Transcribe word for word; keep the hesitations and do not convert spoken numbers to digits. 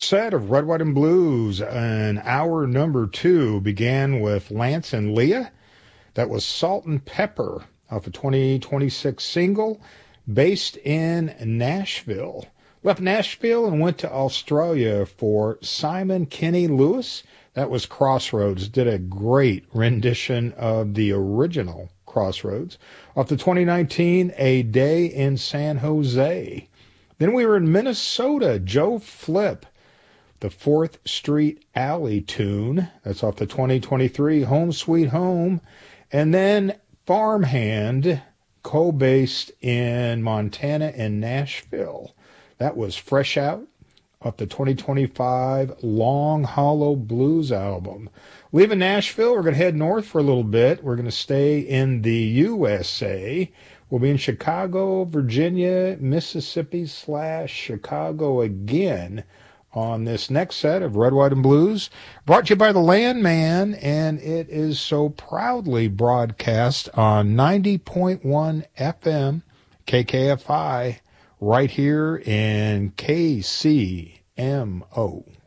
set of Red, White, and Blues, and hour number two began with Lance and Leah. That was Salt and Pepper off a twenty twenty-six single based in Nashville. Left Nashville and went to Australia for Simon Kenny Lewis. That was Crossroads. Did a great rendition of the original Crossroads. Off the twenty nineteen, A Day in San Jose. Then we were in Minnesota. Joe Flip, the fourth Street Alley tune. That's off the twenty twenty-three, Home Sweet Home. And then Farmhand, co-based in Montana and Nashville. That was Fresh Out off the twenty twenty-five Long Hollow Blues album. Leaving Nashville, we're going to head north for a little bit. We're going to stay in the U S A. We'll be in Chicago, Virginia, Mississippi slash Chicago again on this next set of Red, White, and Blues. Brought to you by the Landman, and it is so proudly broadcast on ninety point one F M K K F I right here in K C M O.